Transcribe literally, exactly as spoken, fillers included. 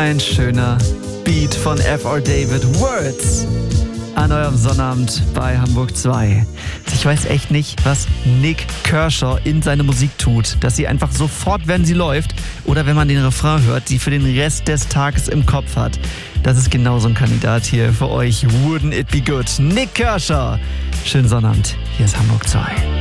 Ein schöner Beat von F R David, Words, an eurem Sonnabend bei Hamburg zwei. Ich weiß echt nicht, was Nik Kershaw in seine Musik tut, dass sie einfach sofort, wenn sie läuft oder wenn man den Refrain hört, sie für den Rest des Tages im Kopf hat. Das ist genau so ein Kandidat hier für euch. Wouldn't it be good? Nik Kershaw. Schönen Sonnabend. Hier ist Hamburg zwei.